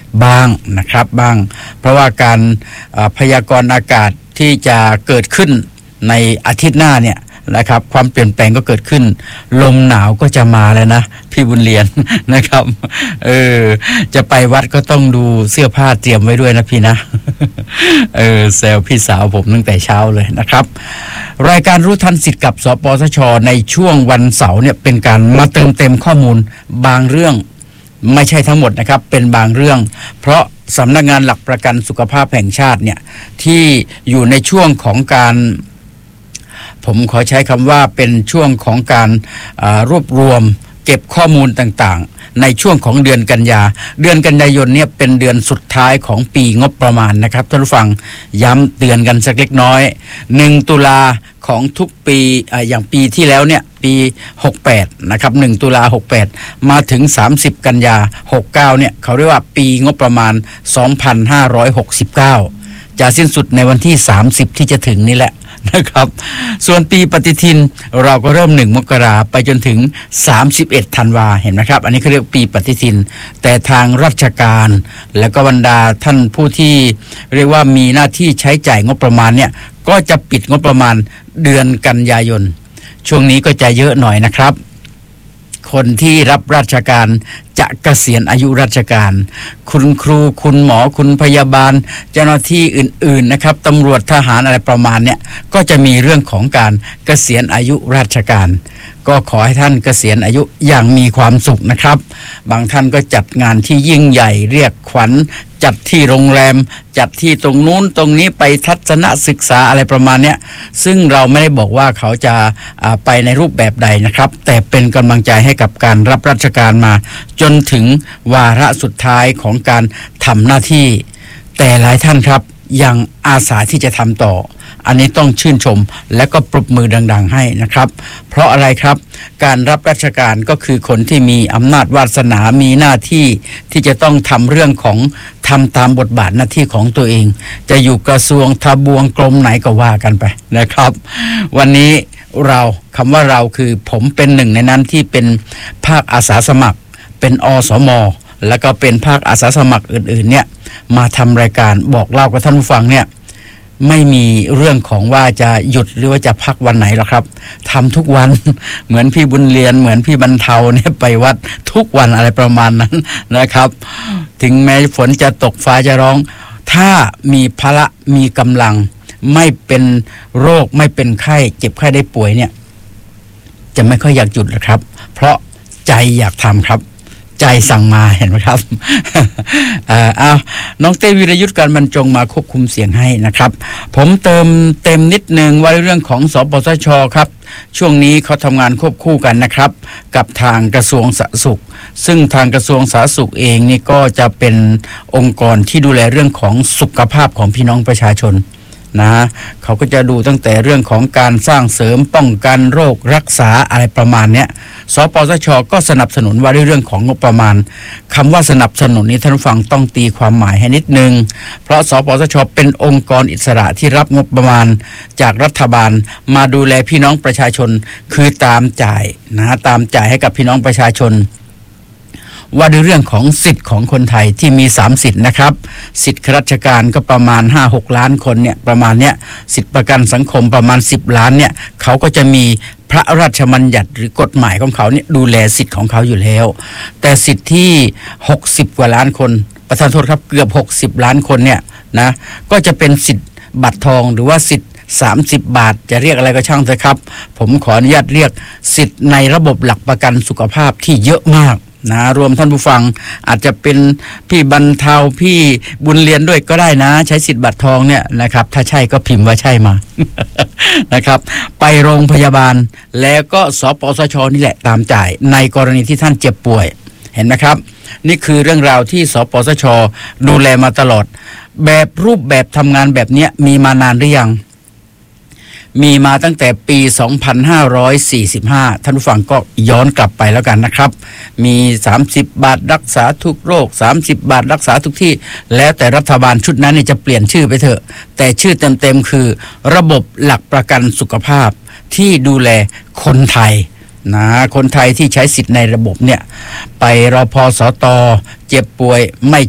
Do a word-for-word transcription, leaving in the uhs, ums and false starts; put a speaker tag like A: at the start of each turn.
A: บ้างนะครับบ้างเพราะว่าการพยากรณ์อากาศที่จะเกิดขึ้นในอาทิตย์หน้าเนี่ยนะครับความเปลี่ยนแปลงก็เกิดขึ้นลมหนาวก็จะมาแล้วนะพี่บุญเรียนนะครับเออจะไปวัดก็ต้องดูเสื้อผ้าเตรียมไว้ด้วยนะพี่นะเออแซวพี่สาวผมตั้งแต่เช้าเลยนะครับรายการรู้ทันสิทธิ์กับสปสช.ในช่วงวันเสาร์เนี่ยเป็นการมาเติมเต็มข้อมูลบางเรื่องไม่ใช่ทั้งหมดนะครับเป็นบางเรื่องเพราะสำนักงานหลักประกันสุขภาพแห่งชาติเนี่ยที่อยู่ในช่วงของการผมขอใช้คำว่าเป็นช่วงของการรวบรวมเก็บข้อมูลต่างๆในช่วงของเดือนกันยาเดือนกันยายนเนี่ยเป็นเดือนสุดท้ายของปีงบประมาณนะครับท่านผู้ฟังย้ำเตือนกันสักเล็กน้อยหนึ่งตุลาของทุกปีอ่าอย่างปีที่แล้วเนี่ยปีหกสิบแปดนะครับหนึ่งตุลาหกสิบแปดมาถึงสามสิบกันยาหกสิบเก้าเนี่ยเขาเรียกว่าปีงบประมาณสองพันห้าร้อยหกสิบเก้าจะสิ้นสุดในวันที่สามสิบที่จะถึงนี่แหละนะครับส่วนปีปฏิทินเราก็เริ่มหนึ่งมกราไปจนถึงสามสิบเอ็ดธันวาเห็นไหมครับอันนี้เขาเรียกปีปฏิทินแต่ทางราชการและก็บรรดาท่านผู้ที่เรียกว่ามีหน้าที่ใช้จ่ายงบประมาณเนี่ยก็จะปิดงบประมาณเดือนกันยายนช่วงนี้ก็จะเยอะหน่อยนะครับคนที่รับราชการจะเกษียณอายุราชการคุณครูคุณหมอคุณพยาบาลเจ้าหน้าที่อื่นๆนะครับตำรวจทหารอะไรประมาณเนี้ยก็จะมีเรื่องของการเกษียณอายุราชการก็ขอให้ท่านเกษียณอายุอย่างมีความสุขนะครับบางท่านก็จัดงานที่ยิ่งใหญ่เรียกขวัญจัดที่โรงแรมจัดที่ตรงนู้นตรงนี้ไปทัศนศึกษาอะไรประมาณเนี้ยซึ่งเราไม่ได้บอกว่าเขาจะไปในรูปแบบใดนะครับแต่เป็นกำลังใจให้กับการรับราชการมาจนถึงวาระสุดท้ายของการทำหน้าที่แต่หลายท่านครับยังอาสาที่จะทำต่ออันนี้ต้องชื่นชมและก็ปรบมือดังๆให้นะครับเพราะอะไรครับการรับราชการก็คือคนที่มีอำนาจวาสนามีหน้าที่ที่จะต้องทำเรื่องของทำตามบทบาทหน้าที่ของตัวเองจะอยู่กระทรวงทบวงกรมไหนก็ว่ากันไปนะครับวันนี้เราคำว่าเราคือผมเป็นหนึ่งในนั้นที่เป็นภาคอาสาสมัครเป็นอสม.แล้วก็เป็นภาคอาสาสมัครอื่นๆเนี่ยมาทำรายการบอกเล่ากับท่านผู้ฟังเนี่ยไม่มีเรื่องของว่าจะหยุดหรือว่าจะพักวันไหนหรอกครับทำทุกวันเหมือนพี่บุญเรียนเหมือนพี่บรรเทาเนี่ยไปวัดทุกวันอะไรประมาณนั้นนะครับถึงแม้ฝนจะตกฟ้าจะร้องถ้ามีพละมีกำลังไม่เป็นโรคไม่เป็นไข้เจ็บไข้ได้ป่วยเนี่ยจะไม่ค่อยอยากหยุดหรอกครับเพราะใจอยากทำครับใจสั่งมาเห็นไหมครับ เอ่อเอาน้องเต้วิรยุทธการบรรจงมาควบคุมเสียงให้นะครับผมเติมเต็มนิดนึงว่าเรื่องของสปสช.ครับช่วงนี้เขาทำงานควบคู่กันนะครับกับทางกระทรวงสาธารณสุขซึ่งทางกระทรวงสาธารณสุขเองนี่ก็จะเป็นองค์กรที่ดูแลเรื่องของสุขภาพของพี่น้องประชาชนนะเขาก็จะดูตั้งแต่เรื่องของการสร้างเสริมป้องกันโรครักษาอะไรประมาณเนี้ยสปสช.ก็สนับสนุนว่าด้วยเรื่องของงบประมาณคำว่าสนับสนุนนี้ท่านผู้ฟังต้องตีความหมายให้นิดนึงเพราะสปสช.เป็นองค์กรอิสระที่รับงบประมาณจากรัฐบาลมาดูแลพี่น้องประชาชนคือตามจ่ายนะตามจ่ายให้กับพี่น้องประชาชนว่าด้วยเรื่องของสิทธิ์ของคนไทยที่มีสามสิทธิ์นะครับสิทธิ์ข้าราชการก็ประมาณ ห้าหก ล้านคนเนี่ยประมาณเนี้ยสิทธิประกันสังคมประมาณสิบล้านเนี่ยเขาก็จะมีพระราชบัญญัติหรือกฎหมายของเขาเนี่ยดูแลสิทธิ์ของเขาอยู่แล้วแต่สิทธิ์ที่หกสิบกว่าล้านคนประธานโทษครับเกือบหกสิบล้านคนเนี่ยนะก็จะเป็นสิทธิ์บัตรทองหรือว่าสิทธิ์สามสิบบาทจะเรียกอะไรก็ช่างเถอะครับผมขออนุญาตเรียกสิทธิ์ในระบบหลักประกันสุขภาพที่เยอะมากนะรวมท่านผู้ฟังอาจจะเป็นพี่บรรเทาพี่บุญเรียนด้วยก็ได้นะใช้สิทธิ์บัตรทองเนี่ยนะครับถ้าใช่ก็พิมพ์ว่าใช่มา นะครับไปโรงพยาบาลแล้วก็สปสช.นี่แหละตามจ่ายในกรณีที่ท่านเจ็บป่วยเห็นไหมครับนี่คือเรื่องราวที่สปสช.ดูแลมาตลอดแบบรูปแบบทำงานแบบนี้มีมานานหรือยังมีมาตั้งแต่ปี สองพันห้าร้อยสี่สิบห้า ท่านผู้ฟังก็ย้อนกลับไปแล้วกันนะครับมีสามสิบบาทรักษาทุกโรคสามสิบบาทรักษาทุกที่แล้วแต่รัฐบาลชุดนั้นนี่จะเปลี่ยนชื่อไปเถอะแต่ชื่อเต็มๆคือระบบหลักประกันสุขภาพที่ดูแลคนไทยนะคนไทยที่ใช้สิทธิ์ในระบบเนี่ยไปรพสต.เจ็บป่วยไม่